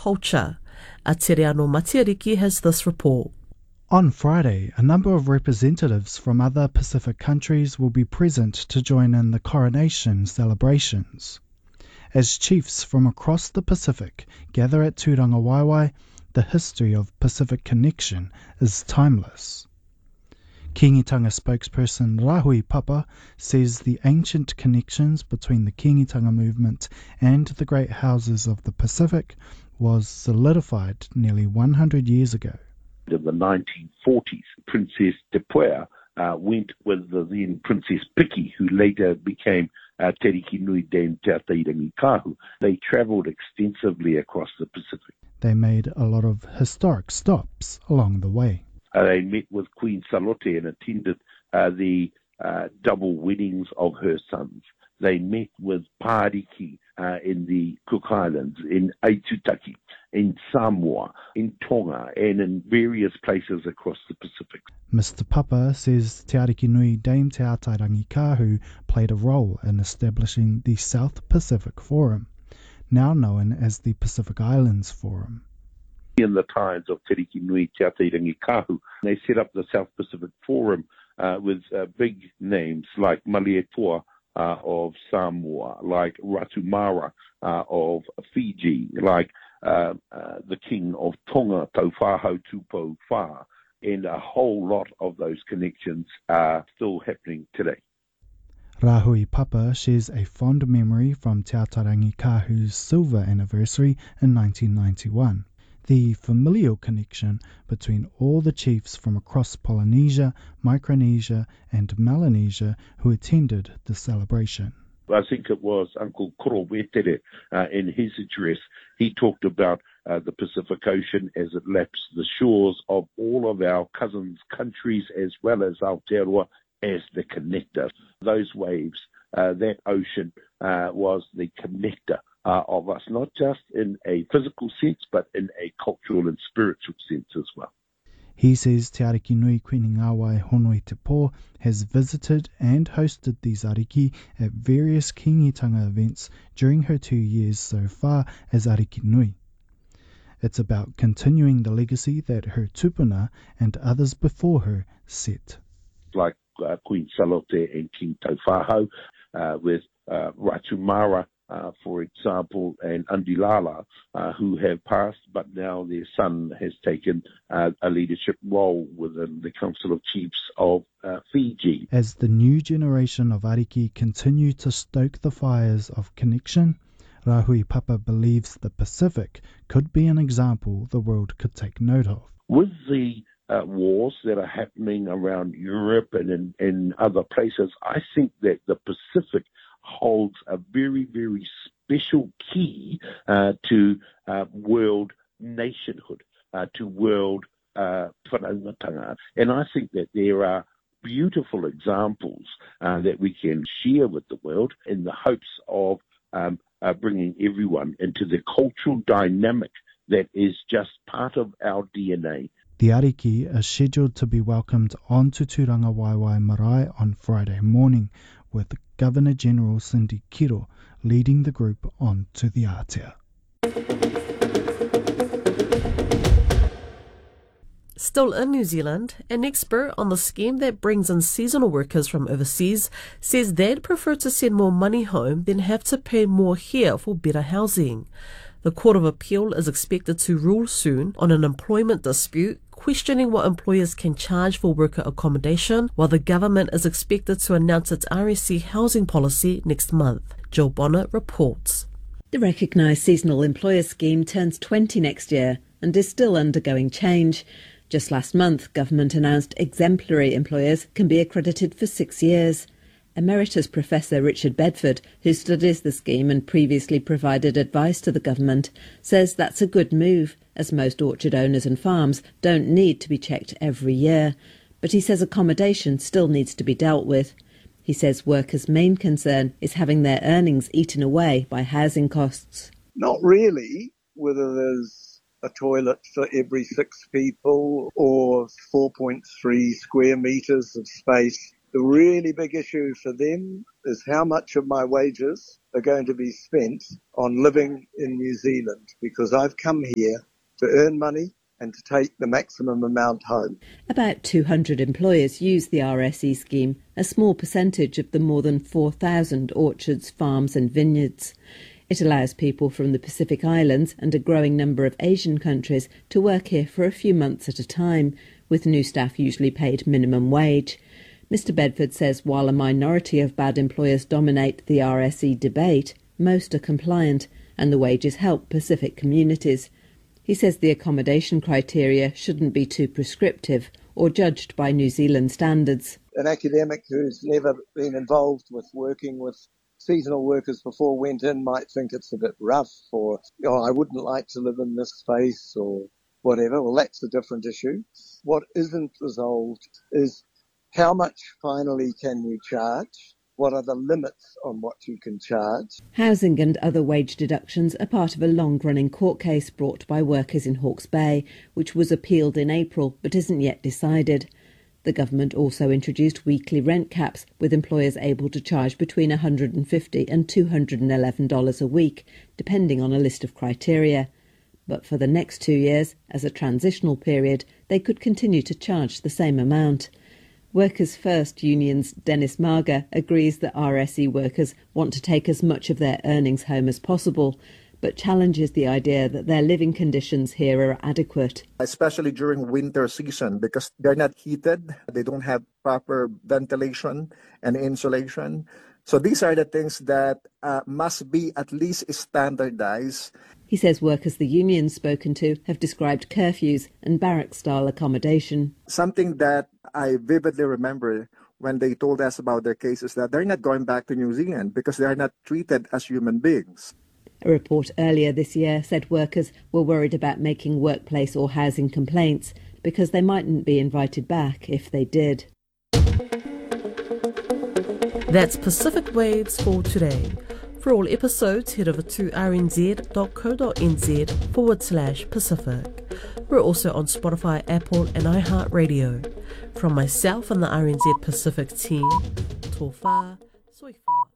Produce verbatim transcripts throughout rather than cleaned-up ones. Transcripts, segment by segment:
culture. Ateriano Matiariki has this report. On Friday, a number of representatives from other Pacific countries will be present to join in the coronation celebrations. As chiefs from across the Pacific gather at Tūranga Waiwai, the history of Pacific connection is timeless. Kingitanga spokesperson Rahui Papa says the ancient connections between the Kingitanga movement and the great houses of the Pacific was solidified nearly one hundred years ago. In the nineteen forties, Princess Te Puea uh, went with the then Princess Piki, who later became uh, Teriki Nui Dame Te Atairangi Kahu. They travelled extensively across the Pacific. They made a lot of historic stops along the way. Uh, they met with Queen Salote and attended uh, the uh, double weddings of her sons. They met with Pāriki uh, in the Cook Islands, in Aitutaki, in Samoa, in Tonga, and in various places across the Pacific. Mister Papa says Te Ariki Nui Dame Te Atairangi Kahu played a role in establishing the South Pacific Forum, now known as the Pacific Islands Forum. In the times of Te Ariki Nui Te Atairangi Kahu, they set up the South Pacific Forum uh, with uh, big names like Malietoa uh, of Samoa, like Ratumara uh, of Fiji, like uh, uh, the King of Tonga, Taufāhau Tupou Whā, and a whole lot of those connections are still happening today. Rahui Papa shares a fond memory from Te Atairangi Kahu's silver anniversary in nineteen ninety-one. The familial connection between all the chiefs from across Polynesia, Micronesia and Melanesia who attended the celebration. I think it was Uncle Koro Wetere uh, in his address. He talked about uh, the Pacific Ocean as it laps the shores of all of our cousins' countries as well as Aotearoa as the connector. Those waves, uh, that ocean uh, was the connector Uh, of us, not just in a physical sense, but in a cultural and spiritual sense as well. He says Te Ariki Nui Queen Ngāwai Honui Te Pō has visited and hosted these ariki at various Kingitanga events during her two years so far as Ariki Nui. It's about continuing the legacy that her tupuna and others before her set. Like uh, Queen Salote and King Taufāhau, uh, with uh, Ratumara, Uh, for example, and Andilala, uh, who have passed, but now their son has taken uh, a leadership role within the Council of Chiefs of uh, Fiji. As the new generation of ariki continue to stoke the fires of connection, Rahui Papa believes the Pacific could be an example the world could take note of. With the uh, wars that are happening around Europe and in, in other places, I think that the Pacific holds a very, very special key uh, to uh, world nationhood, uh, to world uh, whanaungatanga. And I think that there are beautiful examples uh, that we can share with the world in the hopes of um, uh, bringing everyone into the cultural dynamic that is just part of our D N A. The ariki are scheduled to be welcomed onto Tūranga Waiwai Marae on Friday morning, with Governor-General Cindy Kiro leading the group on to the Aotea. Still in New Zealand, an expert on the scheme that brings in seasonal workers from overseas says they'd prefer to send more money home than have to pay more here for better housing. The Court of Appeal is expected to rule soon on an employment dispute questioning what employers can charge for worker accommodation, while the government is expected to announce its R S C housing policy next month. Jill Bonnet reports. The recognised seasonal employer scheme turns twenty next year and is still undergoing change. Just last month, government announced exemplary employers can be accredited for six years. Emeritus Professor Richard Bedford, who studies the scheme and previously provided advice to the government, says that's a good move, as most orchard owners and farms don't need to be checked every year. But he says accommodation still needs to be dealt with. He says workers' main concern is having their earnings eaten away by housing costs. Not really, whether there's a toilet for every six people or four point three square metres of space The really big issue for them is how much of my wages are going to be spent on living in New Zealand, because I've come here to earn money and to take the maximum amount home. About two hundred employers use the R S E scheme, a small percentage of the more than four thousand orchards, farms and vineyards. It allows people from the Pacific Islands and a growing number of Asian countries to work here for a few months at a time, with new staff usually paid minimum wage. Mister Bedford says while a minority of bad employers dominate the R S E debate, most are compliant, and the wages help Pacific communities. He says the accommodation criteria shouldn't be too prescriptive or judged by New Zealand standards. An academic who's never been involved with working with seasonal workers before went in might think it's a bit rough, or, oh, I wouldn't like to live in this space, or whatever. Well, that's a different issue. What isn't resolved is how much finally can you charge? What are the limits on what you can charge? Housing and other wage deductions are part of a long-running court case brought by workers in Hawke's Bay, which was appealed in April but isn't yet decided. The government also introduced weekly rent caps, with employers able to charge between one hundred fifty dollars and two hundred eleven dollars a week, depending on a list of criteria. But for the next two years, as a transitional period, they could continue to charge the same amount. Workers' First Union's Dennis Marga agrees that R S E workers want to take as much of their earnings home as possible, but challenges the idea that their living conditions here are adequate. Especially during winter season, because they're not heated, they don't have proper ventilation and insulation. So these are the things that uh, must be at least standardized. He says workers the union's spoken to have described curfews and barrack-style accommodation. Something that I vividly remember when they told us about their cases, that they're not going back to New Zealand because they're not treated as human beings. A report earlier this year said workers were worried about making workplace or housing complaints because they mightn't be invited back if they did. That's Pacific Waves for today. For all episodes, head over to rnz.co.nz forward slash Pacific. We're also on Spotify, Apple and iHeartRadio. From myself and the R N Z Pacific team, tō whā, soifua.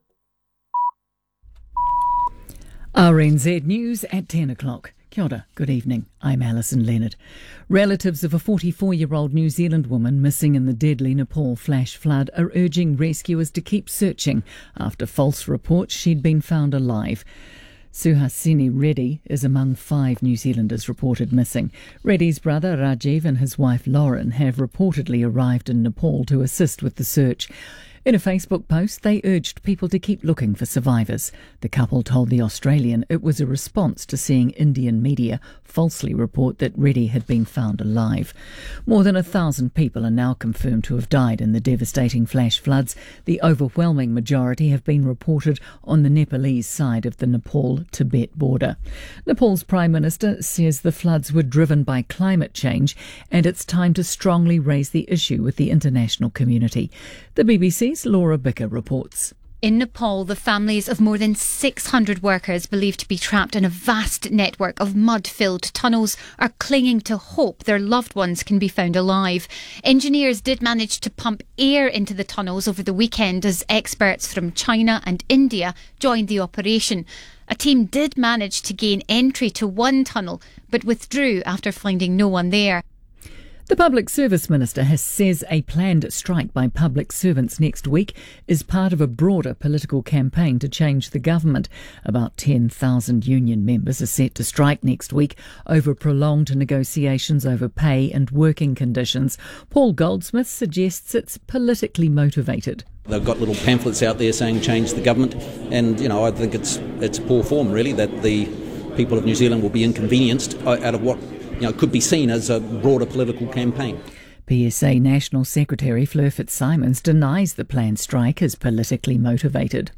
R N Z News at ten o'clock. Kia ora, good evening. I'm Alison Leonard. Relatives of a forty-four-year-old New Zealand woman missing in the deadly Nepal flash flood are urging rescuers to keep searching after false reports she'd been found alive. Suhasini Reddy is among five New Zealanders reported missing. Reddy's brother Rajiv and his wife Lauren have reportedly arrived in Nepal to assist with the search. In a Facebook post, they urged people to keep looking for survivors. The couple told The Australian it was a response to seeing Indian media falsely report that Reddy had been found alive. More than a thousand people are now confirmed to have died in the devastating flash floods. The overwhelming majority have been reported on the Nepalese side of the Nepal-Tibet border. Nepal's Prime Minister says the floods were driven by climate change and it's time to strongly raise the issue with the international community. The B B C's Laura Bicker reports. In Nepal, the families of more than six hundred workers believed to be trapped in a vast network of mud-filled tunnels are clinging to hope their loved ones can be found alive. Engineers did manage to pump air into the tunnels over the weekend as experts from China and India joined the operation. A team did manage to gain entry to one tunnel, but withdrew after finding no one there. The Public Service Minister has says a planned strike by public servants next week is part of a broader political campaign to change the government. About ten thousand union members are set to strike next week over prolonged negotiations over pay and working conditions. Paul Goldsmith suggests it's politically motivated. They've got little pamphlets out there saying change the government, and you know I think it's it's poor form really that the people of New Zealand will be inconvenienced out of what You know, could be seen as a broader political campaign. P S A National Secretary Fleur Fitzsimons denies the planned strike is politically motivated.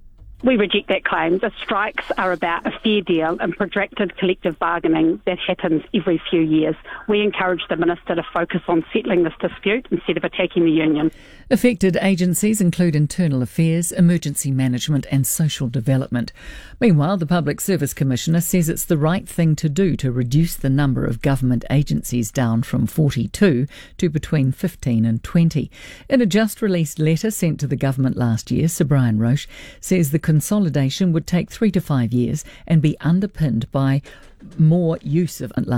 We reject that claim. The strikes are about a fair deal and protracted collective bargaining that happens every few years. We encourage the Minister to focus on settling this dispute instead of attacking the union. Affected agencies include Internal Affairs, Emergency Management and Social Development. Meanwhile, the Public Service Commissioner says it's the right thing to do to reduce the number of government agencies down from forty-two to between fifteen and twenty. In a just-released letter sent to the government last year, Sir Brian Roche says the consolidation would take three to five years and be underpinned by more use of